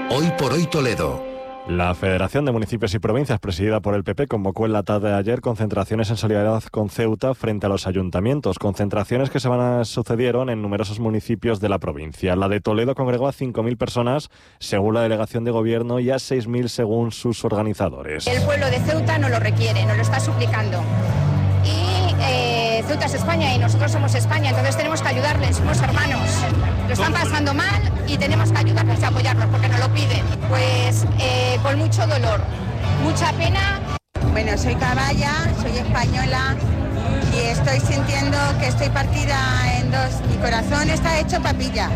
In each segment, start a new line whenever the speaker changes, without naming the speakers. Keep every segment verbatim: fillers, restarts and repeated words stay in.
Hoy por hoy Toledo.
La Federación de Municipios y Provincias, presidida por el P P, convocó en la tarde de ayer concentraciones en solidaridad con Ceuta frente a los ayuntamientos. Concentraciones que se van a, sucedieron en numerosos municipios de la provincia. La de Toledo congregó a cinco mil personas, según la delegación de gobierno, y a seis mil según sus organizadores.
El pueblo de Ceuta nos lo requiere, nos lo está suplicando. Y eh, Ceuta es España y nosotros somos España, entonces tenemos que ayudarles, somos hermanos. Lo están pasando mal y tenemos que ayudarles y apoyarlos porque nos lo piden. Pues eh, con mucho dolor, mucha pena.
Bueno, soy caballa, soy española y estoy sintiendo que estoy partida en dos. Mi corazón está hecho papilla.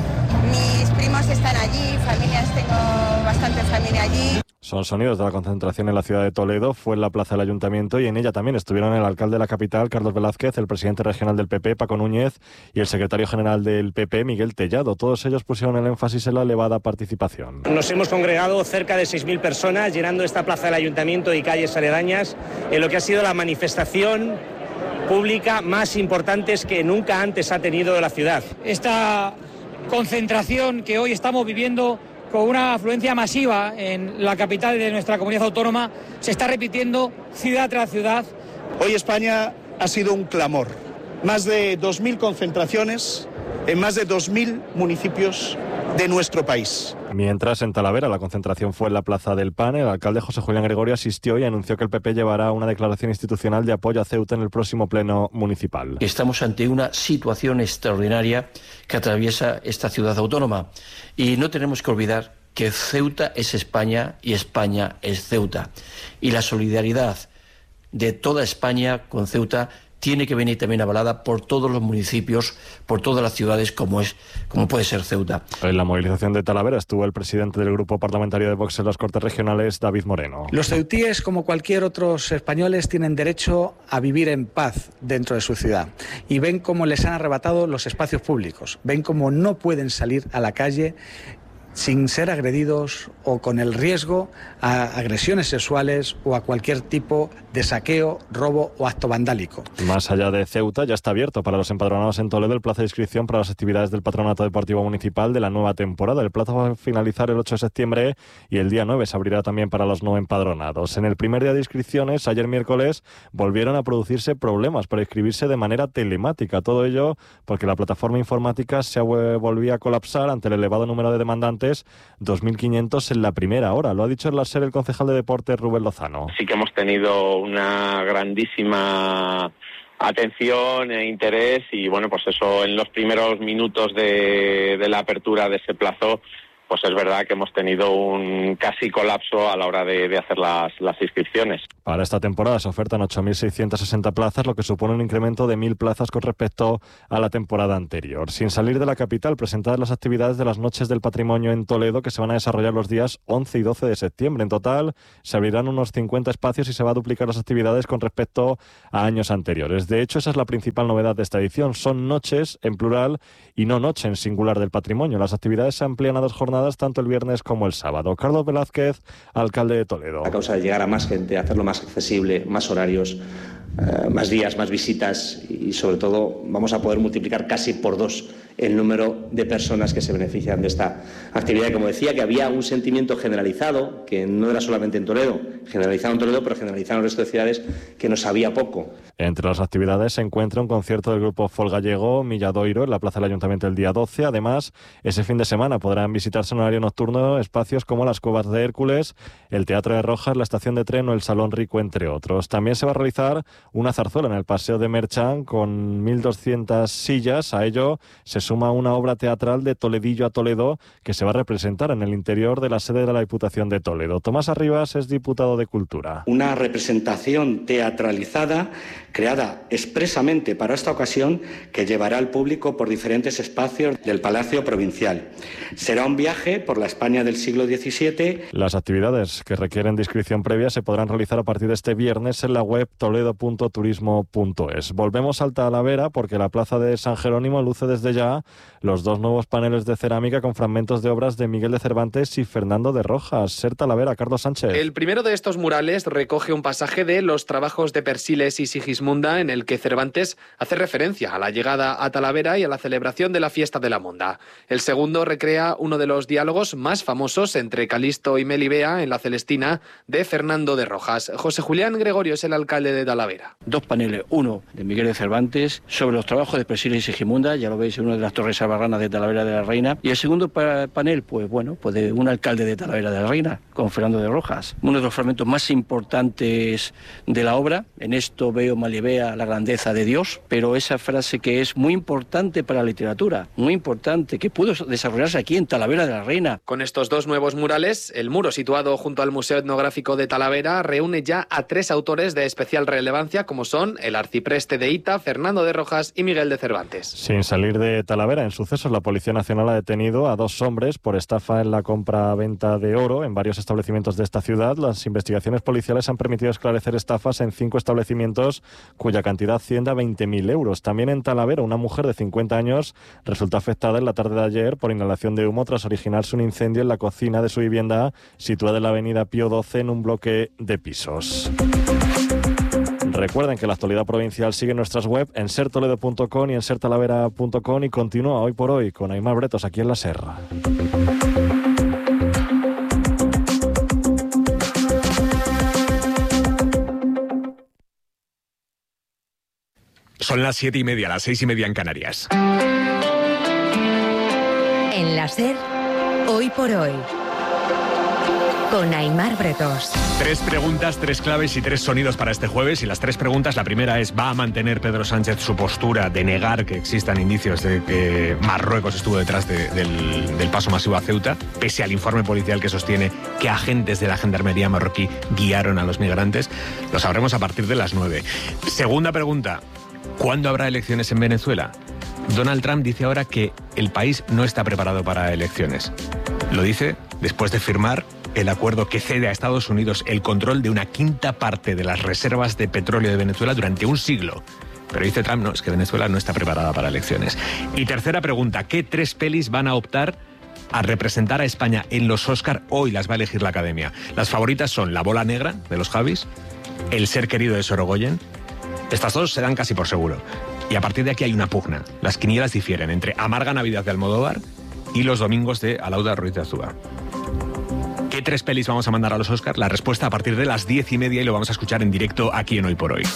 Mis primos están allí, familias, tengo bastante familia allí.
Son sonidos de la concentración en la ciudad de Toledo. Fue en la plaza del Ayuntamiento y en ella también estuvieron el alcalde de la capital, Carlos Velázquez, el presidente regional del P P, Paco Núñez, y el secretario general del P P, Miguel Tellado. Todos ellos pusieron el énfasis en la elevada participación.
Nos hemos congregado cerca de seis mil personas llenando esta plaza del Ayuntamiento y calles aledañas en lo que ha sido la manifestación pública más importante que nunca antes ha tenido la ciudad.
Esta concentración que hoy estamos viviendo con una afluencia masiva en la capital de nuestra comunidad autónoma se está repitiendo ciudad tras ciudad.
Hoy España ha sido un clamor. Más de dos mil concentraciones en más de dos mil municipios de nuestro país.
Mientras, en Talavera, la concentración fue en la Plaza del Pan. El alcalde José Julián Gregorio asistió y anunció que el P P llevará una declaración institucional de apoyo a Ceuta en el próximo pleno municipal.
Estamos ante una situación extraordinaria que atraviesa esta ciudad autónoma y no tenemos que olvidar que Ceuta es España y España es Ceuta. Y la solidaridad de toda España con Ceuta tiene que venir también avalada por todos los municipios, por todas las ciudades, como es, como puede ser Ceuta.
En la movilización de Talavera estuvo el presidente del grupo parlamentario de Vox en las Cortes Regionales, David Moreno.
Los ceutíes, como cualquier otros españoles, tienen derecho a vivir en paz dentro de su ciudad y ven cómo les han arrebatado los espacios públicos, ven cómo no pueden salir a la calle sin ser agredidos o con el riesgo a agresiones sexuales o a cualquier tipo de saqueo, robo o acto vandálico.
Más allá de Ceuta, ya está abierto para los empadronados en Toledo el plazo de inscripción para las actividades del Patronato Deportivo Municipal de la nueva temporada. El plazo va a finalizar el ocho de septiembre y el día nueve se abrirá también para los no empadronados. En el primer día de inscripciones, ayer miércoles, volvieron a producirse problemas para inscribirse de manera telemática. Todo ello porque la plataforma informática se volvía a colapsar ante el elevado número de demandantes, dos mil quinientos en la primera hora. Lo ha dicho en la SER el concejal de Deportes, Rubén Lozano.
Sí que hemos tenido una grandísima atención e interés y bueno, pues eso en los primeros minutos de, de la apertura de ese plazo, pues es verdad que hemos tenido un casi colapso a la hora de, de hacer las, las inscripciones. Para esta temporada se ofertan ocho mil seiscientas sesenta plazas, lo que supone un incremento de mil plazas con respecto a la temporada anterior. Sin salir de la capital, presentadas las actividades de las Noches del Patrimonio en Toledo, que se van a desarrollar los días once y doce de septiembre. En total, se abrirán unos cincuenta espacios y se va a duplicar las actividades con respecto a años anteriores. De hecho, esa es la principal novedad de esta edición. Son noches en plural y no noche en singular del patrimonio. Las actividades se amplían a dos jornadas, tanto el viernes como el sábado. Carlos Velázquez, alcalde de Toledo.
A causa de llegar a más gente, hacerlo más accesible, más horarios, eh, más días, más visitas y sobre todo vamos a poder multiplicar casi por dos el número de personas que se benefician de esta actividad. Y como decía, que había un sentimiento generalizado, que no era solamente en Toledo, generalizado en Toledo, pero generalizado en el resto de ciudades, que nos sabía poco.
Entre las actividades se encuentra un concierto del grupo Folk Gallego Milladoiro en la Plaza del Ayuntamiento el día doce. Además, ese fin de semana podrán visitarse en horario nocturno espacios como las Cuevas de Hércules, el Teatro de Rojas, la Estación de Tren o el Salón Rico, entre otros. También se va a realizar una zarzuela en el Paseo de Merchán con mil doscientas sillas. A ello se suma una obra teatral de Toledillo a Toledo que se va a representar en el interior de la sede de la Diputación de Toledo. Tomás Arribas es diputado de Cultura.
Una representación teatralizada creada expresamente para esta ocasión que llevará al público por diferentes espacios del Palacio Provincial. Será un viaje por la España del siglo diecisiete.
Las actividades que requieren de inscripción previa se podrán realizar a partir de este viernes en la web toledo punto punto turismo punto es. Volvemos al Talavera porque la plaza de San Jerónimo luce desde ya los dos nuevos paneles de cerámica con fragmentos de obras de Miguel de Cervantes y Fernando de Rojas. Ser Talavera, Carlos Sánchez.
El primero de estos murales recoge un pasaje de los trabajos de Persiles y Sigismunda en el que Cervantes hace referencia a la llegada a Talavera y a la celebración de la fiesta de la Monda. El segundo recrea uno de los diálogos más famosos entre Calisto y Melibea en la Celestina de Fernando de Rojas. José Julián Gregorio es el alcalde de Talavera.
Dos paneles, uno de Miguel de Cervantes sobre los trabajos de Persiles y Sigismunda, ya lo veis en una de las torres albarranas de Talavera de la Reina, y el segundo pa- panel, pues bueno, pues de un alcalde de Talavera de la Reina, con Fernando de Rojas. Uno de los fragmentos más importantes de la obra. En esto veo Melibea la grandeza de Dios, pero esa frase que es muy importante para la literatura, muy importante, que pudo desarrollarse aquí en Talavera de la Reina.
Con estos dos nuevos murales, el muro situado junto al Museo Etnográfico de Talavera reúne ya a tres autores de especial relevancia, como son el arcipreste de Ita, Fernando de Rojas y Miguel de Cervantes.
Sin salir de Talavera, en sucesos, la Policía Nacional ha detenido a dos hombres por estafa en la compra-venta de oro en varios establecimientos de esta ciudad. Las investigaciones policiales han permitido esclarecer estafas en cinco establecimientos cuya cantidad asciende a veinte mil euros. También en Talavera, una mujer de cincuenta años resultó afectada en la tarde de ayer por inhalación de humo tras originarse un incendio en la cocina de su vivienda situada en la avenida Pío doce en un bloque de pisos. Recuerden que la actualidad provincial sigue en nuestras web en ser toledo punto com y en ser talavera punto com y continúa hoy por hoy con Aimar Bretos aquí en la SER.
Son las siete y media, las seis y media en Canarias.
En la SER, hoy por hoy, con Aimar Bretos.
Tres preguntas, tres claves y tres sonidos para este jueves. Y las tres preguntas, la primera es, ¿va a mantener Pedro Sánchez su postura de negar que existan indicios de que Marruecos estuvo detrás de, del, del paso masivo a Ceuta, pese al informe policial que sostiene que agentes de la Gendarmería marroquí guiaron a los migrantes? Lo sabremos a partir de las nueve. Segunda pregunta, ¿cuándo habrá elecciones en Venezuela? Donald Trump dice ahora que el país no está preparado para elecciones. Lo dice después de firmar el acuerdo que cede a Estados Unidos el control de una quinta parte de las reservas de petróleo de Venezuela durante un siglo. Pero dice Trump, no, es que Venezuela no está preparada para elecciones. Y tercera pregunta, ¿qué tres pelis van a optar a representar a España en los Oscar? Hoy las va a elegir la Academia. Las favoritas son La bola negra, de los Javis, El ser querido, de Sorogoyen. Estas dos se dan casi por seguro. Y a partir de aquí hay una pugna. Las quinielas difieren entre Amarga Navidad de Almodóvar y Los domingos de Alauda Ruiz de Azúa. ¿Qué tres pelis vamos a mandar a los Oscar? La respuesta a partir de las diez y media y lo vamos a escuchar en directo aquí en Hoy por Hoy.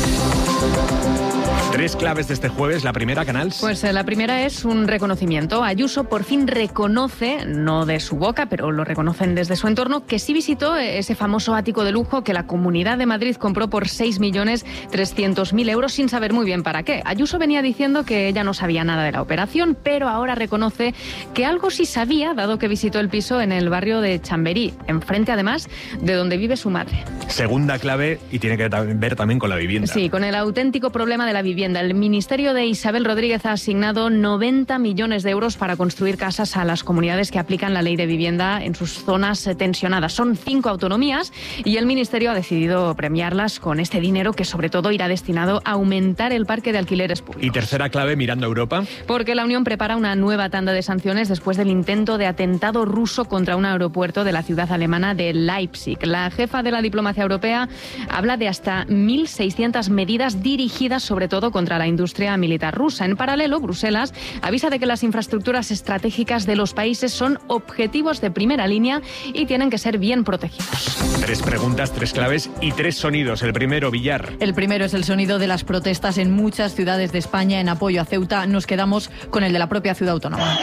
Tres claves de este jueves. La primera, Canals.
Pues eh, la primera es un reconocimiento. Ayuso por fin reconoce, no de su boca, pero lo reconocen desde su entorno, que sí visitó ese famoso ático de lujo que la Comunidad de Madrid compró por seis millones trescientos mil euros sin saber muy bien para qué. Ayuso venía diciendo que ella no sabía nada de la operación, pero ahora reconoce que algo sí sabía, dado que visitó el piso en el barrio de Chamberí, enfrente además de donde vive su madre.
Segunda clave, y tiene que ver también con la vivienda.
Sí, con el auténtico problema de la vivienda. El Ministerio de Isabel Rodríguez ha asignado noventa millones de euros para construir casas a las comunidades que aplican la ley de vivienda en sus zonas tensionadas. Son cinco autonomías y el Ministerio ha decidido premiarlas con este dinero que sobre todo irá destinado a aumentar el parque de alquileres públicos.
Y tercera clave, mirando a Europa.
Porque la Unión prepara una nueva tanda de sanciones después del intento de atentado ruso contra un aeropuerto de la ciudad alemana de Leipzig. La jefa de la diplomacia europea habla de hasta mil seiscientas medidas dirigidas sobre todo contra la industria militar rusa. En paralelo, Bruselas avisa de que las infraestructuras estratégicas de los países son objetivos de primera línea y tienen que ser bien protegidos.
Tres preguntas, tres claves y tres sonidos. El primero, Villar.
El primero es el sonido de las protestas en muchas ciudades de España en apoyo a Ceuta. Nos quedamos con el de la propia ciudad autónoma,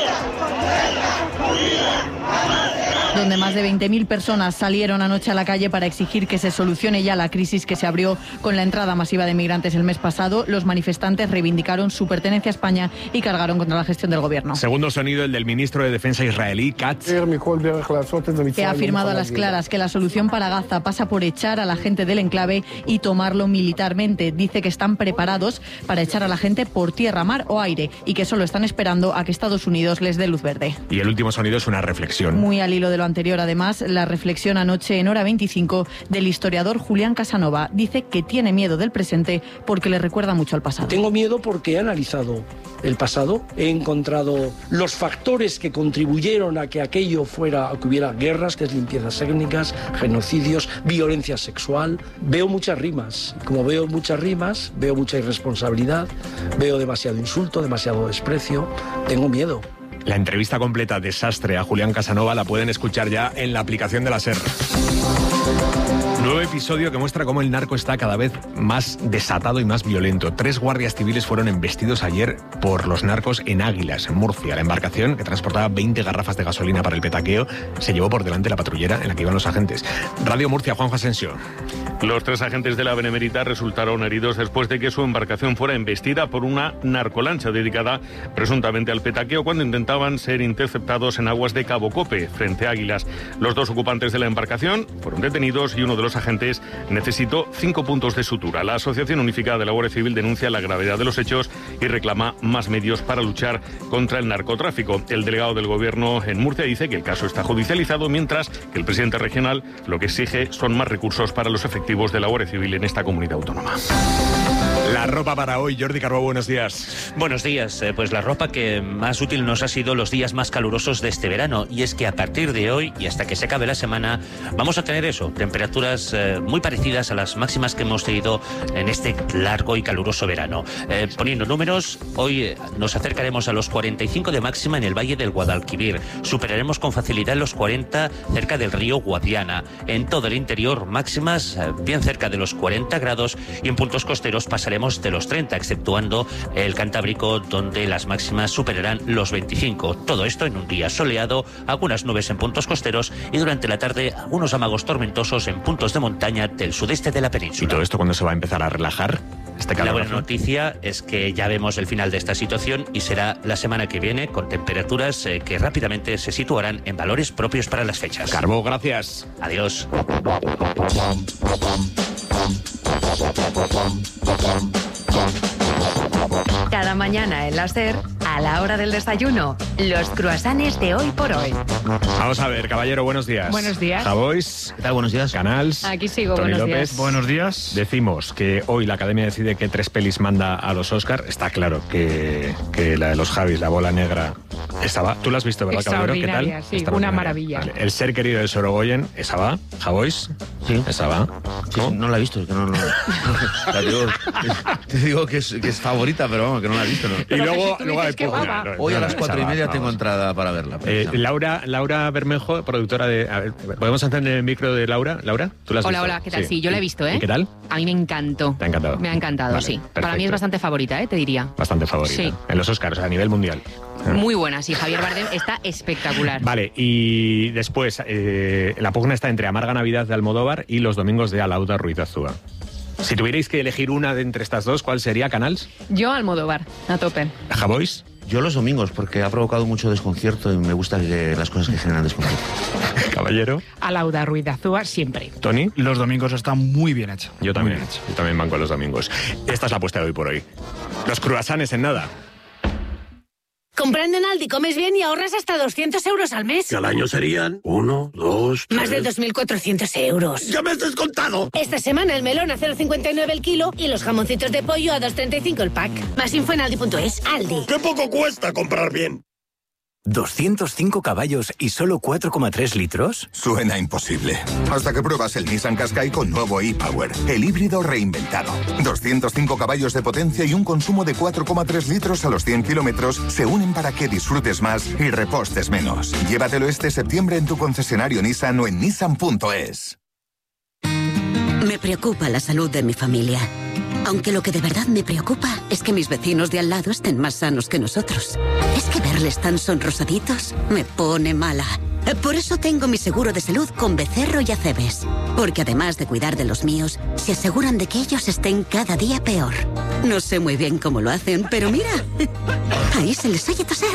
donde más de veinte mil personas salieron anoche a la calle para exigir que se solucione ya la crisis que se abrió con la entrada masiva de migrantes el mes pasado. Los manifestantes reivindicaron su pertenencia a España y cargaron contra la gestión del gobierno.
Segundo sonido, el del ministro de Defensa israelí, Katz,
que ha afirmado a las claras que la solución para Gaza pasa por echar a la gente del enclave y tomarlo militarmente. Dice que están preparados para echar a la gente por tierra, mar o aire y que solo están esperando a que Estados Unidos les dé luz verde.
Y el último sonido es una reflexión.
Muy al hilo de lo anterior, además, la reflexión anoche en Hora veinticinco del historiador Julián Casanova. Dice que tiene miedo del presente porque le recuerda mucho al pasado.
Tengo miedo porque he analizado el pasado, he encontrado los factores que contribuyeron a que aquello fuera, a que hubiera guerras, que es limpiezas étnicas, genocidios, violencia sexual. Veo muchas rimas. Como veo muchas rimas, veo mucha irresponsabilidad, veo demasiado insulto, demasiado desprecio. Tengo miedo.
La entrevista completa Desastre a Julián Casanova la pueden escuchar ya en la aplicación de la SER. Nuevo episodio que muestra cómo el narco está cada vez más desatado y más violento. Tres guardias civiles fueron embestidos ayer por los narcos en Águilas, en Murcia. La embarcación, que transportaba veinte garrafas de gasolina para el petaqueo, se llevó por delante la patrullera en la que iban los agentes. Radio Murcia, Juanjo Asensio.
Los tres agentes de la Benemérita resultaron heridos después de que su embarcación fuera embestida por una narcolancha dedicada presuntamente al petaqueo cuando intentaban ser interceptados en aguas de Cabo Cope, frente a Águilas. Los dos ocupantes de la embarcación fueron detenidos y uno de los agentes necesitó cinco puntos de sutura. La Asociación Unificada de la Guardia Civil denuncia la gravedad de los hechos y reclama más medios para luchar contra el narcotráfico. El delegado del Gobierno en Murcia dice que el caso está judicializado, mientras que el presidente regional lo que exige son más recursos para los efectivos de la Guardia Civil en esta comunidad autónoma.
La ropa para hoy, Jordi Carbó, buenos días.
Buenos días. Eh, pues la ropa que más útil nos ha sido los días más calurosos de este verano, y es que a partir de hoy y hasta que se acabe la semana vamos a tener eso, temperaturas eh, muy parecidas a las máximas que hemos tenido en este largo y caluroso verano. Eh, poniendo números, hoy eh, nos acercaremos a los cuarenta y cinco de máxima en el Valle del Guadalquivir. Superaremos con facilidad los cuarenta cerca del río Guadiana. En todo el interior, máximas eh, bien cerca de los cuarenta grados, y en puntos costeros pasaremos de los treinta, exceptuando el Cantábrico, donde las máximas superarán los veinticinco. Todo esto en un día soleado, algunas nubes en puntos costeros y durante la tarde algunos amagos tormentosos en puntos de montaña del sudeste de la península.
¿Y todo esto cuándo se va a empezar a relajar? Este
la buena noticia es que ya vemos el final de esta situación y será la semana que viene, con temperaturas eh, que rápidamente se situarán en valores propios para las fechas.
Carbó, gracias.
Adiós.
Cada mañana en la SER, a la hora del desayuno, los croissants de Hoy por Hoy.
Vamos a ver, caballero, buenos días.
Buenos días.
Javois.
¿Qué tal? Buenos días.
Canals.
Aquí sigo,
Tony
buenos
López.
días.
Buenos días.
Decimos que hoy la Academia decide qué tres pelis manda a los Oscar. Está claro que, que la de los Javis, La Bola Negra, esa va. Tú la has visto, ¿verdad, caballero? ¿Qué tal?
Extraordinaria, sí, una maravilla.
Vale. El ser querido de Sorogoyen, esa va. Javois.
Sí.
Esa va.
Sí, sí, no la he visto, es que no, no. La digo, te digo que es, que es favorita, pero vamos, que no la he visto, ¿no?
Y luego, luego hay pugna.
Hoy a las cuatro y media
vamos.
tengo entrada para verla.
Eh, Laura, Laura Bermejo, productora de... A ver, ¿podemos encender el micro de Laura? ¿Laura? ¿Tú la has
Hola,
visto?
hola, ¿qué tal? Sí, yo la he visto, ¿eh?
¿Y qué tal?
A mí me encantó.
¿Te ha encantado?
Me ha encantado,
Vale,
sí.
perfecto.
Para mí es bastante favorita, ¿eh? Te diría.
Bastante favorita.
Sí.
En los Oscars, a nivel mundial.
Muy buena, sí. Javier Bardem está espectacular.
Vale, y después, eh, la pugna está entre Amarga Navidad de Almodóvar y Los Domingos de Alauda Ruiz Azúa. Si tuvierais que elegir una de entre estas dos, ¿cuál sería, Canals?
Yo Almodóvar, a tope.
¿Javois?
Yo Los Domingos, porque ha provocado mucho desconcierto y me gustan las cosas que generan desconcierto.
Caballero.
Alauda Ruiz de Azúa siempre.
¿Tony?
Los Domingos están muy bien hechos.
Yo también. Yo también banco Los Domingos. Esta es la apuesta de hoy por hoy. Los croissants en nada.
Comprando en Aldi comes bien y ahorras hasta doscientos euros al mes.
Que al año serían uno, dos, tres...
Más de dos mil cuatrocientos euros.
¡Ya me has descontado!
Esta semana el melón a cero coma cincuenta y nueve el kilo y los jamoncitos de pollo a dos coma treinta y cinco el pack. Más info en aldi punto es. Aldi.
¡Qué poco cuesta comprar bien!
¿doscientos cinco caballos y solo cuatro coma tres litros?
Suena imposible. Hasta que pruebas el Nissan Qashqai con nuevo e-Power, el híbrido reinventado. doscientos cinco caballos de potencia y un consumo de cuatro coma tres litros a los cien kilómetros se unen para que disfrutes más y repostes menos. Llévatelo este septiembre en tu concesionario Nissan o en nissan punto es.
Me preocupa la salud de mi familia. Aunque lo que de verdad me preocupa es que mis vecinos de al lado estén más sanos que nosotros. Es que verles tan sonrosaditos me pone mala. Por eso tengo mi seguro de salud con Becerro y Acebes. Porque además de cuidar de los míos, se aseguran de que ellos estén cada día peor. No sé muy bien cómo lo hacen, pero mira, ahí se les oye toser.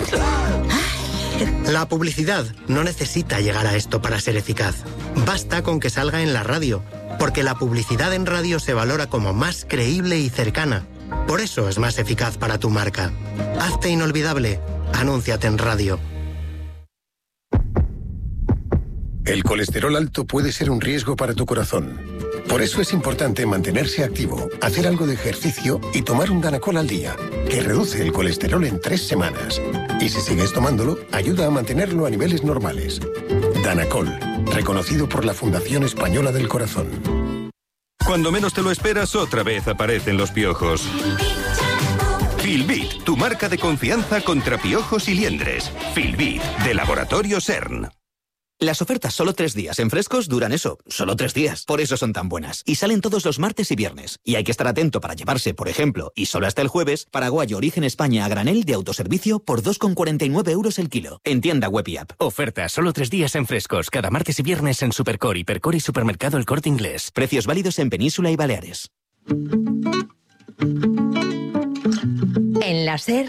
La publicidad no necesita llegar a esto para ser eficaz. Basta con que salga en la radio, porque la publicidad en radio se valora como más creíble y cercana. Por eso es más eficaz para tu marca. Hazte inolvidable. Anúnciate en radio.
El colesterol alto puede ser un riesgo para tu corazón. Por eso es importante mantenerse activo, hacer algo de ejercicio y tomar un Danacol al día, que reduce el colesterol en tres semanas. Y si sigues tomándolo, ayuda a mantenerlo a niveles normales. Danacol, reconocido por la Fundación Española del Corazón.
Cuando menos te lo esperas, otra vez aparecen los piojos. Filbit, tu marca de confianza contra piojos y liendres. Filbit, de Laboratorio CERN.
Las ofertas solo tres días en Frescos duran eso, solo tres días. Por eso son tan buenas. Y salen todos los martes y viernes. Y hay que estar atento para llevarse, por ejemplo, y solo hasta el jueves, paraguayo origen España a granel de autoservicio por dos con cuarenta y nueve euros el kilo. En tienda web y app.
Oferta solo tres días en Frescos, cada martes y viernes en Supercor, Hipercor y Supermercado El Corte Inglés.
Precios válidos en Península y Baleares.
En la SER,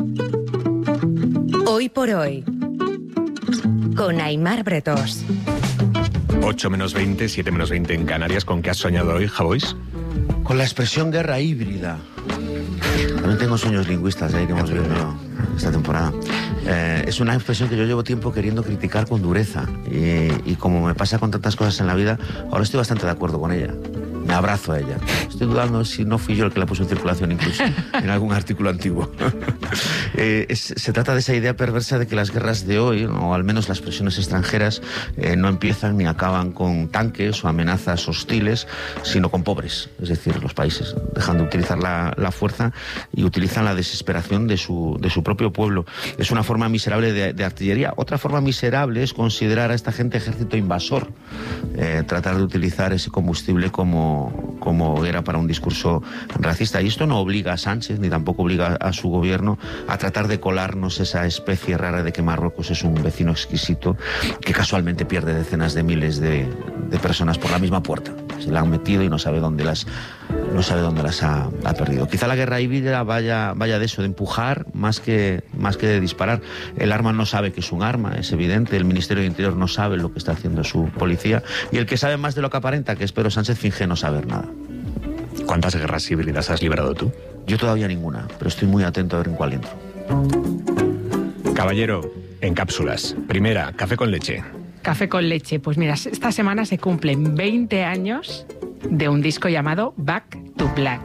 hoy por hoy, con Aimar Bretós.
ocho menos veinte, siete menos veinte en Canarias. ¿Con qué has soñado hoy, Javois?
Con la expresión guerra híbrida. También tengo sueños lingüistas, ya iremos viendo esta temporada. Eh, es una expresión que yo llevo tiempo queriendo criticar con dureza. Y, y como me pasa con tantas cosas en la vida, ahora estoy bastante de acuerdo con ella. Me abrazo a ella. Estoy dudando si no fui yo el que la puso en circulación incluso en algún artículo antiguo. eh, es, se trata de esa idea perversa de que las guerras de hoy, o al menos las presiones extranjeras, eh, no empiezan ni acaban con tanques o amenazas hostiles, sino con pobres. Es decir, los países dejan de utilizar la, la fuerza y utilizan la desesperación de su, de su propio pueblo. Es una forma miserable de, de artillería. Otra forma miserable es considerar a esta gente ejército invasor. Eh, tratar de utilizar ese combustible como como era para un discurso racista. Y esto no obliga a Sánchez, ni tampoco obliga a su gobierno a tratar de colarnos esa especie rara de que Marruecos es un vecino exquisito que casualmente pierde decenas de miles de, de personas por la misma puerta. Se la han metido y no sabe dónde las, no sabe dónde las ha, ha perdido. Quizá la guerra híbrida vaya, vaya de eso, de empujar más que, más que de disparar. El arma no sabe que es un arma, es evidente. El Ministerio de Interior no sabe lo que está haciendo su policía. Y el que sabe más de lo que aparenta, que es Pedro Sánchez, finge no saber nada.
¿Cuántas guerras híbridas has librado tú?
Yo todavía ninguna, pero estoy muy atento a ver en cuál entro.
Caballero, en cápsulas. Primera, café con leche.
Café con leche. Pues mira, esta semana se cumplen veinte años de un disco llamado Back to Black.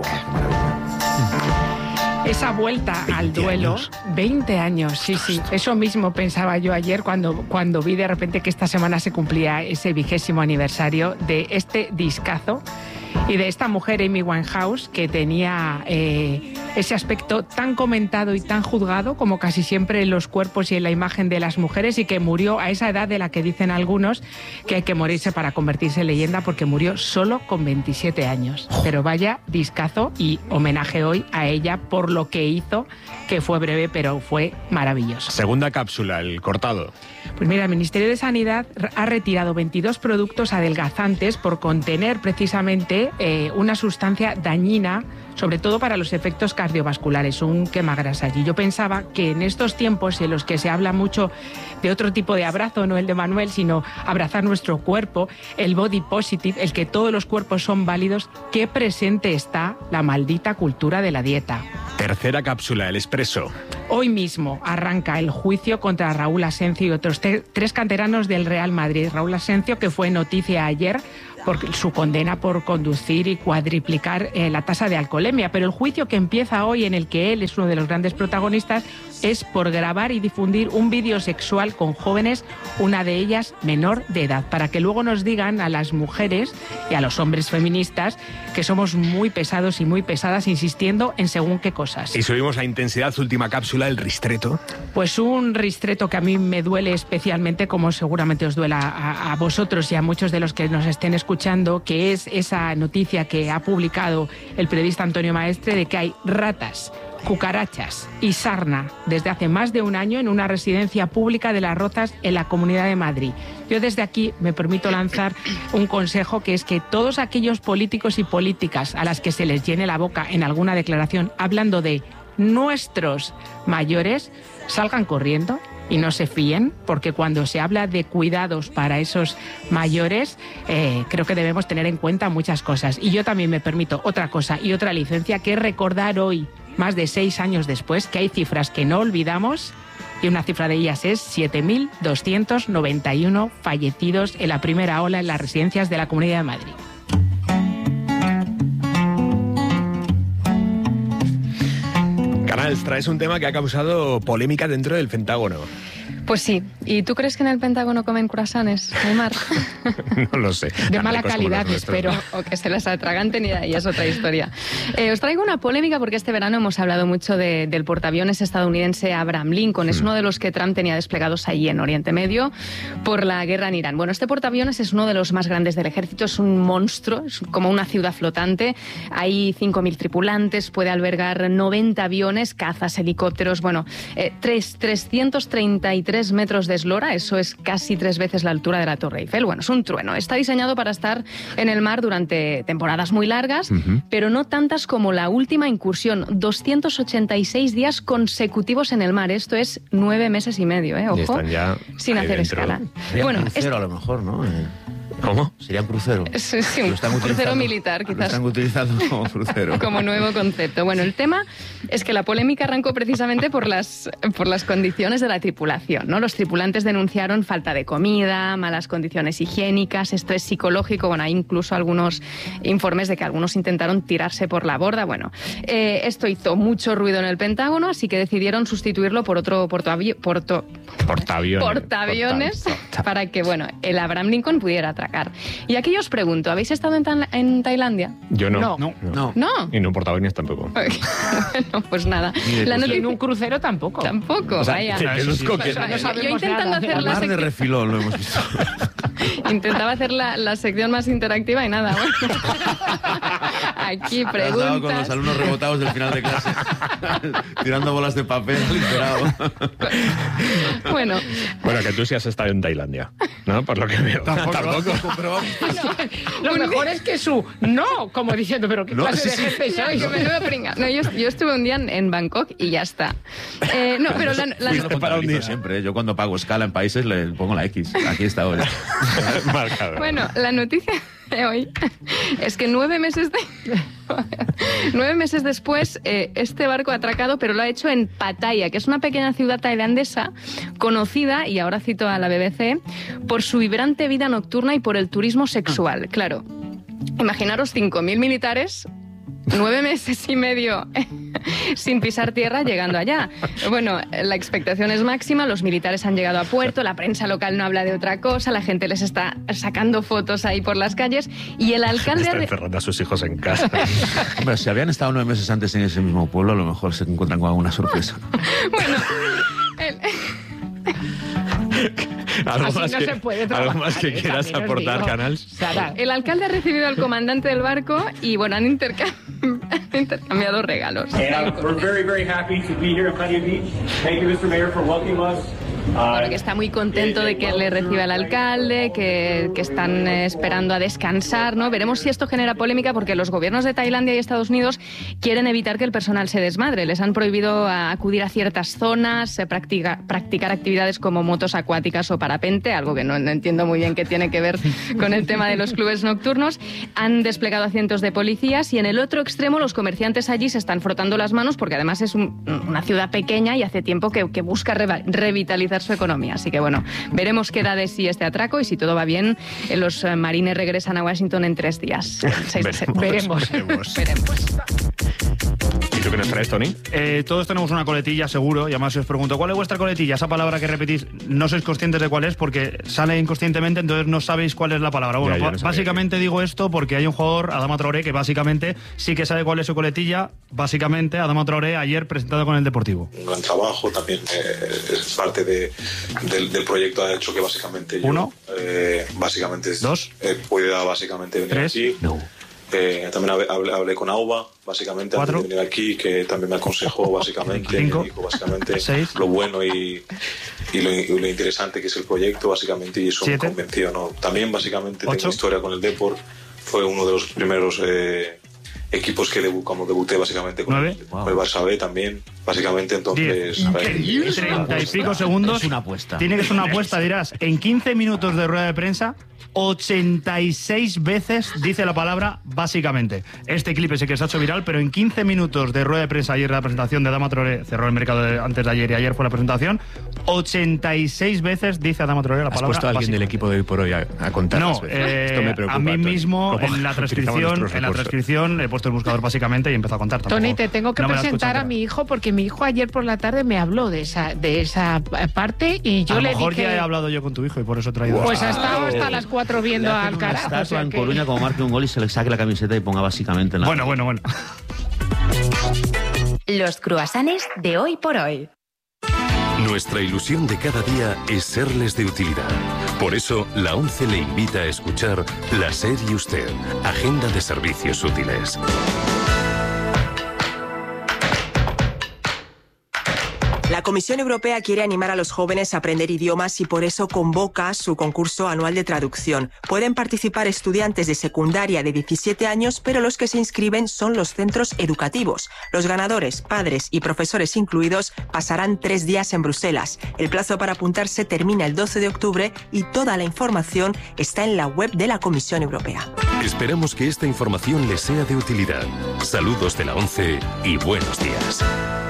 Esa vuelta al duelo, años. veinte años, sí, sí. Eso mismo pensaba yo ayer cuando, cuando vi de repente que esta semana se cumplía ese vigésimo aniversario de este discazo y de esta mujer, Amy Winehouse, que tenía eh, ese aspecto tan comentado y tan juzgado como casi siempre en los cuerpos y en la imagen de las mujeres, y que murió a esa edad de la que dicen algunos que hay que morirse para convertirse en leyenda, porque murió solo con veintisiete años. Pero vaya discazo, y homenaje hoy a ella por lo que hizo, que fue breve pero fue maravilloso.
Segunda cápsula, el cortado.
Pues mira, el Ministerio de Sanidad ha retirado veintidós productos adelgazantes por contener precisamente eh, una sustancia dañina, sobre todo para los efectos cardiovasculares, un quemagrasas. Y yo pensaba que en estos tiempos en los que se habla mucho de otro tipo de abrazo, no el de Manuel, sino abrazar nuestro cuerpo, el body positive, el que todos los cuerpos son válidos, qué presente está la maldita cultura de la dieta.
Tercera cápsula, el expreso.
Hoy mismo arranca el juicio contra Raúl Asencio y otros te- tres canteranos del Real Madrid. Raúl Asencio, que fue noticia ayer por su condena por conducir y cuadriplicar eh, la tasa de alcoholemia. Pero el juicio que empieza hoy, en el que él es uno de los grandes protagonistas, es por grabar y difundir un vídeo sexual con jóvenes, una de ellas menor de edad, para que luego nos digan a las mujeres y a los hombres feministas que somos muy pesados y muy pesadas insistiendo en según qué cosas.
Y subimos la intensidad, última cápsula, el ristreto.
Pues un ristreto que a mí me duele especialmente, como seguramente os duela a, a vosotros y a muchos de los que nos estén escuchando, que es esa noticia que ha publicado el periodista Antonio Maestre de que hay ratas, cucarachas y sarna desde hace más de un año en una residencia pública de Las Rozas, en la Comunidad de Madrid. Yo desde aquí me permito lanzar un consejo, que es que todos aquellos políticos y políticas a las que se les llene la boca en alguna declaración hablando de nuestros mayores, salgan corriendo y no se fíen, porque cuando se habla de cuidados para esos mayores, eh, creo que debemos tener en cuenta muchas cosas. Y yo también me permito otra cosa y otra licencia, que es recordar hoy, más de seis años después, que hay cifras que no olvidamos y una cifra de ellas es siete mil doscientos noventa y uno fallecidos en la primera ola en las residencias de la Comunidad de Madrid.
Canals, traes un tema que ha causado polémica dentro del Pentágono.
Pues sí. ¿Y tú crees que en el Pentágono comen croissants, Aymar?
No lo sé.
De mala calidad, espero.
O que se las atraganten y ahí es otra historia. Eh, os traigo una polémica porque este verano hemos hablado mucho de, del portaaviones estadounidense Abraham Lincoln. Es uno de los que Trump tenía desplegados allí en Oriente Medio por la guerra en Irán. Bueno, este portaaviones es uno de los más grandes del ejército. Es un monstruo, es como una ciudad flotante. Hay cinco mil tripulantes, puede albergar noventa aviones, cazas, helicópteros. Bueno, eh, trescientos treinta y tres metros de eslora, eso es casi tres veces la altura de la Torre Eiffel. Bueno, es un trueno. Está diseñado para estar en el mar durante temporadas muy largas, uh-huh. pero no tantas como la última incursión. doscientos ochenta y seis días consecutivos en el mar. Esto es nueve meses y medio, ¿eh? Ojo,
están ya
sin hacer
dentro.
escala.
Sería
Bueno,
un crucero
es...
a lo mejor, ¿no? Eh...
¿Cómo?
Sería un crucero.
Sí, sí, un crucero militar, quizás.
Lo están utilizando como crucero.
Como nuevo concepto. Bueno, el tema es que la polémica arrancó precisamente por las, por las condiciones de la tripulación, ¿no? Los tripulantes denunciaron falta de comida, malas condiciones higiénicas, estrés psicológico. Bueno, hay incluso algunos informes de que algunos intentaron tirarse por la borda. Bueno, eh, esto hizo mucho ruido en el Pentágono, así que decidieron sustituirlo por otro portaavio, porto,
portaaviones,
portaaviones porta, para que, bueno, el Abraham Lincoln pudiera atracar. Y aquí os pregunto, ¿habéis estado en, Ta- en Tailandia?
Yo no.
No.
No.
no. ¿No?
Y no portaaviones tampoco.
Bueno, pues nada.
La noticia... En un crucero tampoco.
Tampoco,
o sea,
vaya.
No, eso sí,
o sea,
no
yo intentando hacer la
Mar
sección...
de refilón lo hemos visto.
Intentaba hacer la, la sección más interactiva y nada. Bueno. Aquí preguntas.
Con los alumnos rebotados del final de clase, tirando bolas de papel literado.
Bueno.
Bueno, que tú sí has estado en Tailandia, ¿no? Por lo que veo.
Tampoco.
Tampoco.
Pero vamos.
Lo mejor es que su no, como diciendo, pero qué
No,
clase
sí,
de
sí.
jefe sois.
Que menudo pringa. No, yo, yo estuve un día en, en Bangkok y ya está. Eh, no, pero la, la,
Yo lo para un día siempre. ¿eh? Yo cuando pago escala en países le pongo la X. Aquí está ahora.
Bueno, la noticia de hoy es que nueve meses de... nueve meses después eh, este barco ha atracado, pero lo ha hecho en Pattaya, que es una pequeña ciudad tailandesa conocida, y ahora cito a la B B C, por su vibrante vida nocturna y por el turismo sexual. Claro, imaginaros cinco mil militares, nueve meses y medio sin pisar tierra llegando allá. Bueno, la expectación es máxima, los militares han llegado a puerto, la prensa local no habla de otra cosa, la gente les está sacando fotos ahí por las calles y el alcalde...
Está encerrando a sus hijos en casa.
Hombre, si habían estado nueve meses antes en ese mismo pueblo, a lo mejor se encuentran con alguna sorpresa.
Bueno, el...
¿Algo,
Así
más,
no
que,
se puede
algo
trabajar,
más que
eh,
quieras
también os
aportar,
digo.
Canals?
Sara.
El alcalde ha recibido al comandante del barco y, bueno, han intercam... intercambiado regalos.
And uh, we're very, very happy to be here at Pattaya Beach. Thank you, mister Mayor, for welcoming us.
Bueno, que está muy contento de que le reciba el alcalde, que, que están eh, esperando a descansar, ¿no? Veremos si esto genera polémica porque los gobiernos de Tailandia y Estados Unidos quieren evitar que el personal se desmadre. Les han prohibido a acudir a ciertas zonas, eh, practica, practicar actividades como motos acuáticas o parapente, algo que no, no entiendo muy bien qué tiene que ver con el tema de los clubes nocturnos. Han desplegado a cientos de policías y en el otro extremo los comerciantes allí se están frotando las manos porque además es un, una ciudad pequeña y hace tiempo que, que busca re, revitalizar su economía. Así que bueno, veremos qué da de sí este atraco y si todo va bien, los marines regresan a Washington en tres días. Seis
veremos,
veremos.
veremos.
veremos.
¿Y tú qué nos traes, Tony?
Eh, todos tenemos una coletilla, seguro, y además si os pregunto, ¿cuál es vuestra coletilla? Esa palabra que repetís, no sois conscientes de cuál es porque sale inconscientemente, entonces no sabéis cuál es la palabra. Bueno,
Ya, yo no sabía
básicamente
que...
digo esto porque hay un jugador, Adama Traoré, que básicamente sí que sabe cuál es su coletilla. Básicamente, Adama Traoré ayer presentado con el Deportivo.
Un gran trabajo, también eh, es parte de, del, del proyecto, ha hecho que básicamente yo,
Uno.
Eh, básicamente es,
Dos.
Eh, pueda básicamente venir
Tres.
aquí.
No.
Eh, también hablé, hablé, hablé con Auba, básicamente,
Cuatro.
antes de venir aquí, que también me aconsejó, básicamente,
Cinco.
me dijo, básicamente,
Seis.
lo bueno y, y, lo, y lo interesante que es el proyecto, básicamente, y eso
Siete.
me convenció, ¿no? También, básicamente,
Ocho.
tengo historia con el Depor, fue uno de los primeros eh, equipos que debu como debuté básicamente con, el,
wow.
con el Barça B también, básicamente, entonces...
Increíble. treinta y pico segundos.
Es una apuesta.
Tiene que ser una apuesta, dirás. En quince minutos de rueda de prensa, ochenta y seis veces dice la palabra básicamente. Este clip es el que se ha hecho viral, pero en quince minutos de rueda de prensa, ayer la presentación de Adama Traoré, cerró el mercado de, antes de ayer y ayer fue la presentación, ochenta y seis veces dice Adama Traoré la palabra.
¿Has puesto a alguien del equipo de hoy por hoy a, a contar?
No, eh,
Esto me preocupa,
a mí
Tony.
mismo
¿Cómo
en la transcripción, en la transcripción he puesto el buscador básicamente y he empezado a contar.
Tony, te tengo que
no
presentar a mi hijo porque mi hijo ayer por la tarde me habló de esa de esa parte y yo
a
le
lo mejor
dije...
ya he hablado yo con tu hijo y por eso he traído...
Pues ha estado hasta las cuatro viendo al
Una
carajo.
estatua
O sea
en
que...
Coruña, como marque un gol y se le saque la camiseta y ponga básicamente en la...
Bueno, bueno, bueno.
Los cruasanes de hoy por hoy.
Nuestra ilusión de cada día es serles de utilidad. Por eso, la ONCE le invita a escuchar La SER y Usted, Agenda de Servicios Útiles.
La Comisión Europea quiere animar a los jóvenes a aprender idiomas y por eso convoca su concurso anual de traducción. Pueden participar estudiantes de secundaria de diecisiete años, pero los que se inscriben son los centros educativos. Los ganadores, padres y profesores incluidos, pasarán tres días en Bruselas. El plazo para apuntarse termina el doce de octubre y toda la información está en la web de la Comisión Europea.
Esperamos que esta información les sea de utilidad. Saludos de la ONCE y buenos días.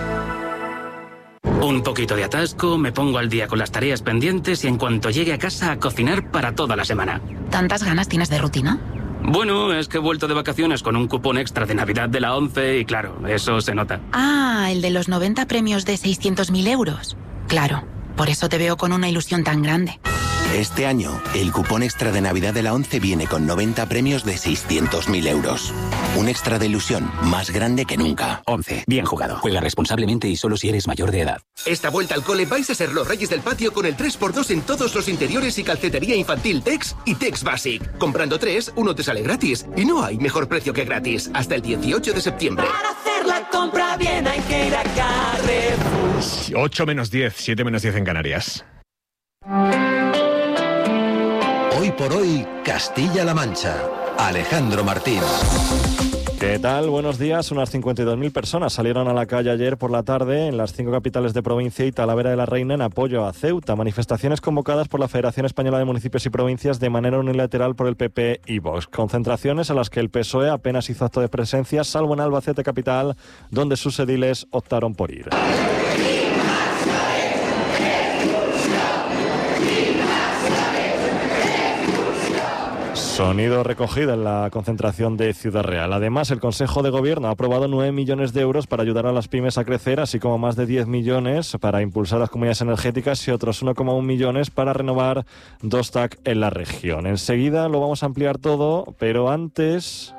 Un poquito de atasco, me pongo al día con las tareas pendientes y en cuanto llegue a casa a cocinar para toda la semana.
¿Tantas ganas tienes de rutina?
Bueno, es que he vuelto de vacaciones con un cupón extra de Navidad de la ONCE y claro, eso se nota.
Ah, el de los noventa premios de seiscientos mil euros. Claro, por eso te veo con una ilusión tan grande.
Este año, el cupón extra de Navidad de la ONCE viene con noventa premios de seiscientos mil euros. Un extra de ilusión más grande que nunca.
ONCE. Bien jugado. Juega responsablemente y solo si eres mayor de edad.
Esta vuelta al cole vais a ser los reyes del patio con el tres por dos en todos los interiores y calcetería infantil Tex y Tex Basic. Comprando tres, uno te sale gratis. Y no hay mejor precio que gratis. Hasta el dieciocho de septiembre.
Para hacer la compra bien hay que ir a Carrefour.
ocho menos diez, siete menos diez en Canarias.
Hoy por hoy, Castilla-La Mancha. Alejandro Martín.
¿Qué tal? Buenos días. Unas cincuenta y dos mil personas salieron a la calle ayer por la tarde en las cinco capitales de provincia y Talavera de la Reina en apoyo a Ceuta. Manifestaciones convocadas por la Federación Española de Municipios y Provincias de manera unilateral por el P P y Vox. Concentraciones a las que el P S O E apenas hizo acto de presencia, salvo en Albacete capital, donde sus ediles optaron por ir. Sonido recogido en la concentración de Ciudad Real. Además, el Consejo de Gobierno ha aprobado nueve millones de euros para ayudar a las pymes a crecer, así como más de diez millones para impulsar las comunidades energéticas y otros uno coma uno millones para renovar dos T A C en la región. Enseguida lo vamos a ampliar todo, pero antes...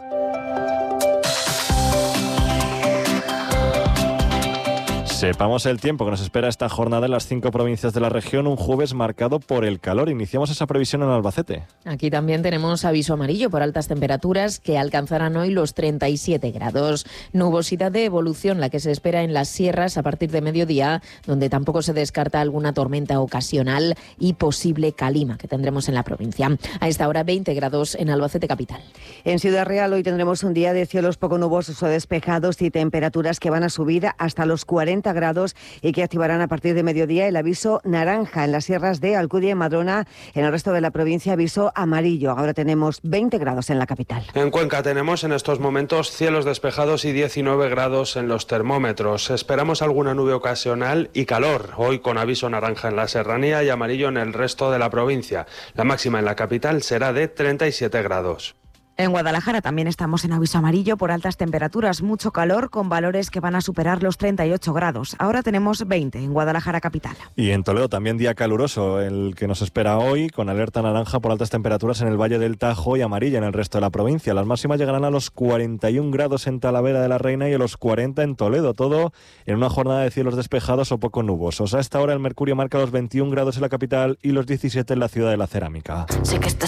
Sepamos el tiempo que nos espera esta jornada en las cinco provincias de la región, un jueves marcado por el calor. Iniciamos esa previsión en Albacete.
Aquí también tenemos aviso amarillo por altas temperaturas que alcanzarán hoy los treinta y siete grados. Nubosidad de evolución la que se espera en las sierras a partir de mediodía, donde tampoco se descarta alguna tormenta ocasional y posible calima que tendremos en la provincia. A esta hora veinte grados en Albacete capital.
En Ciudad Real hoy tendremos un día de cielos poco nubosos o despejados y temperaturas que van a subir hasta los cuarenta grados y que activarán a partir de mediodía el aviso naranja en las sierras de Alcudia y Madrona. En el resto de la provincia aviso amarillo. Ahora tenemos veinte grados en la capital.
En Cuenca tenemos en estos momentos cielos despejados y diecinueve grados en los termómetros. Esperamos alguna nube ocasional y calor. Hoy con aviso naranja en la serranía y amarillo en el resto de la provincia. La máxima en la capital será de treinta y siete grados.
En Guadalajara también estamos en aviso amarillo por altas temperaturas, mucho calor con valores que van a superar los treinta y ocho grados. Ahora tenemos veinte en Guadalajara capital.
Y en Toledo también día caluroso, el que nos espera hoy, con alerta naranja por altas temperaturas en el Valle del Tajo y amarilla en el resto de la provincia. Las máximas llegarán a los cuarenta y un grados en Talavera de la Reina y a los cuarenta en Toledo, todo en una jornada de cielos despejados o poco nubosos. A esta hora el mercurio marca los veintiún grados en la capital y los diecisiete en la ciudad de la Cerámica.
Sé que estás